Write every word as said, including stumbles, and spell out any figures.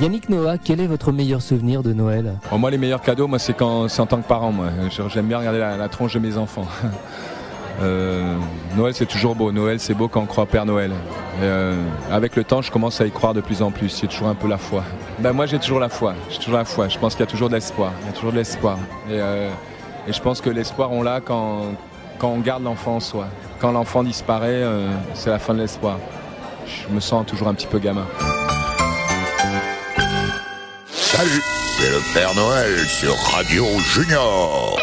Yannick Noah, quel est votre meilleur souvenir de Noël ? Bon, moi, les meilleurs cadeaux, moi, c'est, quand, c'est en tant que parent. Moi. J'aime bien regarder la, la tronche de mes enfants. Euh, Noël, c'est toujours beau. Noël, c'est beau quand on croit au Père Noël. Et, euh, avec le temps, je commence à y croire de plus en plus. J'ai toujours un peu la foi. Ben, moi, j'ai toujours la foi. J'ai toujours la foi. Je pense qu'il y a toujours de l'espoir. Il y a toujours de l'espoir. Et, euh, et je pense que l'espoir, on l'a quand, quand on garde l'enfant en soi. Quand l'enfant disparaît, euh, c'est la fin de l'espoir. Je me sens toujours un petit peu gamin. Salut, c'est le Père Noël sur Radio Junior.